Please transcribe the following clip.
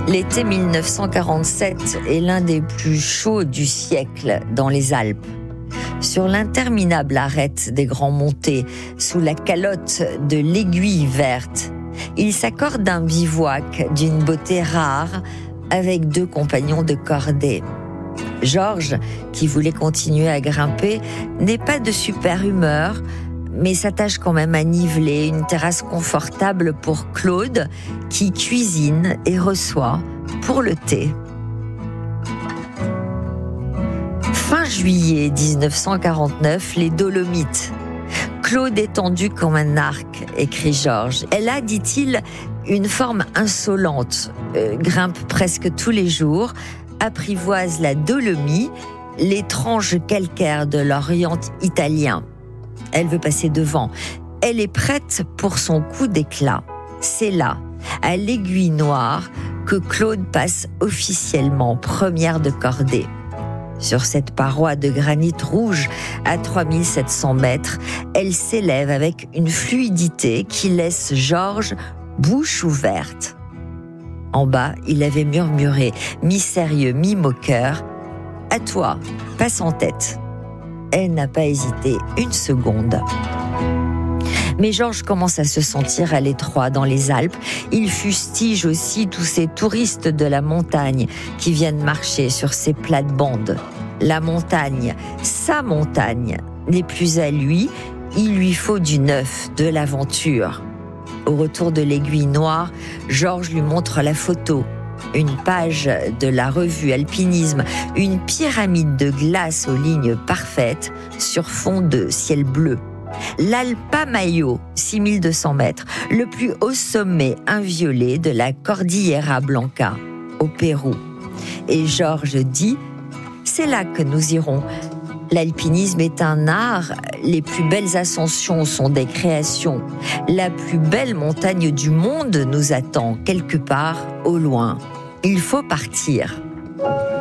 L'été 1947 est l'un des plus chauds du siècle dans les Alpes. Sur l'interminable arête des Grands Montées, sous la calotte de l'Aiguille Verte, il s'accorde un bivouac d'une beauté rare avec 2 compagnons de cordée. Georges, qui voulait continuer à grimper, n'est pas de super humeur, mais s'attache quand même à niveler une terrasse confortable pour Claude, qui cuisine et reçoit pour le thé. Fin juillet 1949, les Dolomites. Claude est tendu comme un arc, écrit Georges. Elle a, dit-il, une forme insolente, grimpe presque tous les jours, apprivoise la Dolomie, l'étrange calcaire de l'Orient italien. Elle veut passer devant. Elle est prête pour son coup d'éclat. C'est là, à l'Aiguille Noire, que Claude passe officiellement première de cordée. Sur cette paroi de granit rouge à 3700 mètres, elle s'élève avec une fluidité qui laisse Georges bouche ouverte. En bas, il avait murmuré, mi-sérieux, mi-moqueur, « À toi, passe en tête ». Elle n'a pas hésité une seconde. Mais Georges commence à se sentir à l'étroit dans les Alpes. Il fustige aussi tous ces touristes de la montagne qui viennent marcher sur ces plates-bandes. La montagne, sa montagne, n'est plus à lui. Il lui faut du neuf, de l'aventure. Au retour de l'Aiguille Noire, Georges lui montre la photo. Une page de la revue Alpinisme, une pyramide de glace aux lignes parfaites sur fond de ciel bleu. L'Alpamayo, 6200 mètres, le plus haut sommet inviolé de la Cordillera Blanca, au Pérou. Et Georges dit, c'est là que nous irons. L'alpinisme est un art, les plus belles ascensions sont des créations. La plus belle montagne du monde nous attend quelque part au loin. Il faut partir.